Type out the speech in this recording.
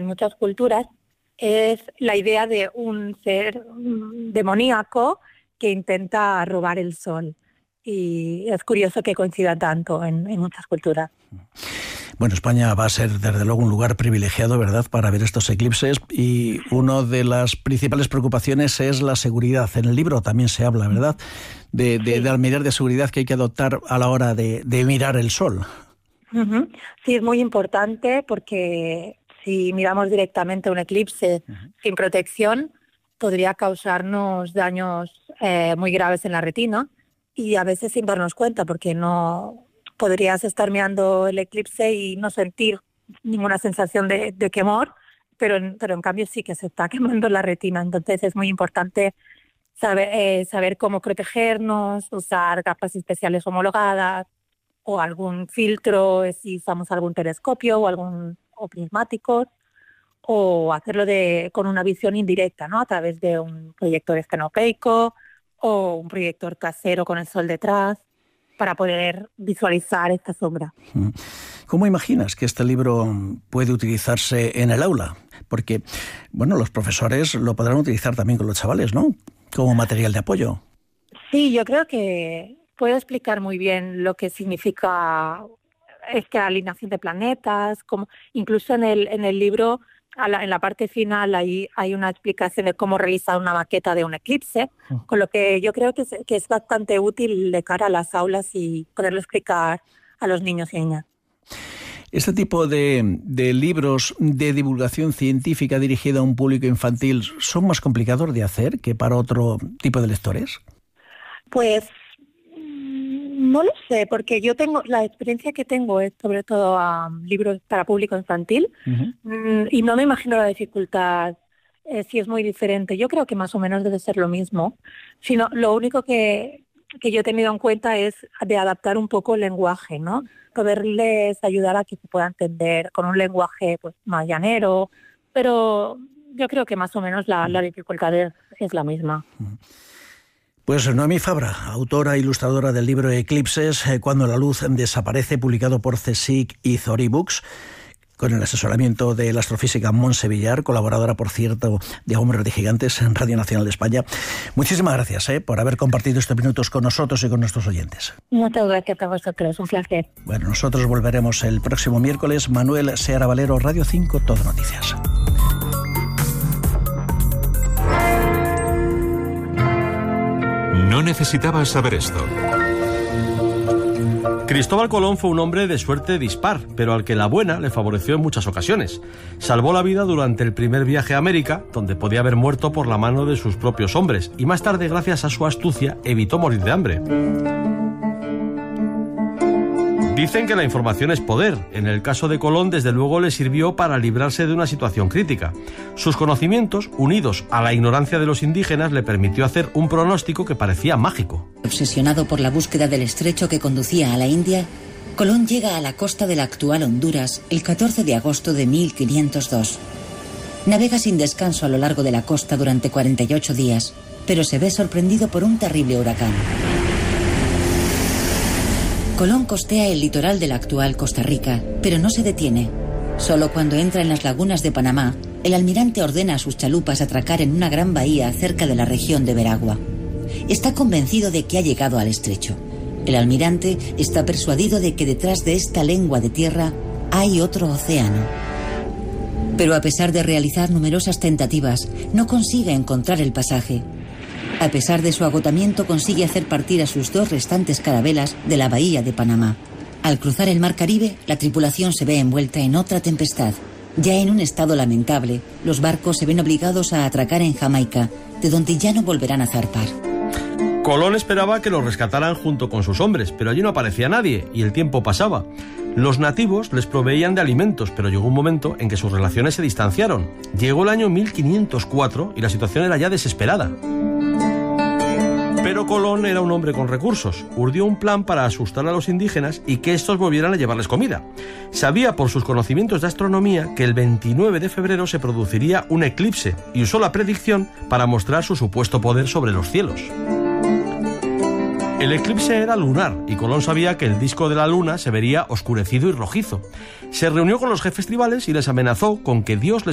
en muchas culturas es la idea de un ser demoníaco que intenta robar el sol. Y es curioso que coincida tanto en muchas culturas. Bueno, España va a ser desde luego un lugar privilegiado, ¿verdad?, para ver estos eclipses, y una de las principales preocupaciones es la seguridad. En el libro también se habla, ¿verdad?, de las medidas de seguridad que hay que adoptar a la hora de mirar el sol. Uh-huh. Sí, es muy importante porque si miramos directamente un eclipse sin protección, podría causarnos daños muy graves en la retina, y a veces sin darnos cuenta, porque no podrías estar mirando el eclipse y no sentir ninguna sensación de quemor, pero en cambio sí que se está quemando la retina. Entonces es muy importante saber cómo protegernos, usar gafas especiales homologadas o algún filtro si usamos algún telescopio o prismáticos, o hacerlo con una visión indirecta, ¿no?, a través de un proyector estenopeico o un proyector casero con el sol detrás, para poder visualizar esta sombra. ¿Cómo imaginas que este libro puede utilizarse en el aula? Porque, bueno, los profesores lo podrán utilizar también con los chavales, ¿no?, como material de apoyo. Sí, yo creo que puedo explicar muy bien lo que significa esta alineación de planetas, como incluso en el libro, en la parte final hay una explicación de cómo realizar una maqueta de un eclipse, con lo que yo creo que es bastante útil de cara a las aulas y poderlo explicar a los niños y niñas. ¿Este tipo de libros de divulgación científica dirigida a un público infantil son más complicados de hacer que para otro tipo de lectores? Pues no lo sé, porque yo tengo la experiencia que tengo es sobre todo a libros para público infantil, y no me imagino la dificultad si es muy diferente. Yo creo que más o menos debe ser lo mismo, sino lo único que yo he tenido en cuenta es de adaptar un poco el lenguaje, ¿no? Poderles ayudar a que se pueda entender con un lenguaje pues más llanero, pero yo creo que más o menos la dificultad es la misma. Pues Noemí Fabra, autora e ilustradora del libro Eclipses, cuando la luz desaparece, publicado por CSIC y Zori Books, con el asesoramiento de la astrofísica Montse Villar, colaboradora, por cierto, de Hombres de Gigantes en Radio Nacional de España. Muchísimas gracias por haber compartido estos minutos con nosotros y con nuestros oyentes. Muchas gracias a vosotros, un placer. Bueno, nosotros volveremos el próximo miércoles. Manuel Seara Valero, Radio 5, Todo Noticias. No necesitabas saber esto. Cristóbal Colón fue un hombre de suerte dispar, pero al que la buena le favoreció en muchas ocasiones. Salvó la vida durante el primer viaje a América, donde podía haber muerto por la mano de sus propios hombres, y más tarde, gracias a su astucia, evitó morir de hambre. Dicen que la información es poder. En el caso de Colón, desde luego, le sirvió para librarse de una situación crítica. Sus conocimientos, unidos a la ignorancia de los indígenas, le permitió hacer un pronóstico que parecía mágico. Obsesionado por la búsqueda del estrecho que conducía a la India, Colón llega a la costa de la actual Honduras el 14 de agosto de 1502. Navega sin descanso a lo largo de la costa durante 48 días, pero se ve sorprendido por un terrible huracán. Colón costea el litoral de la actual Costa Rica, pero no se detiene. Solo cuando entra en las lagunas de Panamá, el almirante ordena a sus chalupas atracar en una gran bahía cerca de la región de Veragua. Está convencido de que ha llegado al estrecho. El almirante está persuadido de que detrás de esta lengua de tierra hay otro océano. Pero a pesar de realizar numerosas tentativas, no consigue encontrar el pasaje. A pesar de su agotamiento, consigue hacer partir a sus dos restantes carabelas de la bahía de Panamá. Al cruzar el mar Caribe, la tripulación se ve envuelta en otra tempestad. Ya en un estado lamentable, los barcos se ven obligados a atracar en Jamaica, de donde ya no volverán a zarpar. Colón esperaba que los rescataran junto con sus hombres, pero allí no aparecía nadie y el tiempo pasaba. Los nativos les proveían de alimentos, pero llegó un momento en que sus relaciones se distanciaron. Llegó el año 1504 y la situación era ya desesperada. Pero Colón era un hombre con recursos. Urdió un plan para asustar a los indígenas y que estos volvieran a llevarles comida. Sabía por sus conocimientos de astronomía que el 29 de febrero se produciría un eclipse y usó la predicción para mostrar su supuesto poder sobre los cielos. El eclipse era lunar y Colón sabía que el disco de la luna se vería oscurecido y rojizo. Se reunió con los jefes tribales y les amenazó con que Dios les